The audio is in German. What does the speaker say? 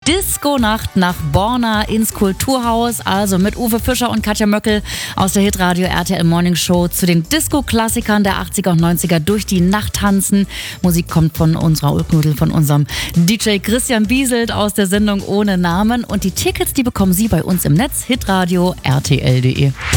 Disco-Nacht nach Borna ins Kulturhaus, also mit Uwe Fischer und Katja Möckel aus der Hitradio RTL Morning Show zu den Disco-Klassikern der 80er und 90er durch die Nacht tanzen. Musik kommt von unserer Ulknudel, von unserem DJ Christian Bieselt aus der Sendung Ohne Namen. Und die Tickets, die bekommen Sie bei uns im Netz, hitradio rtl.de.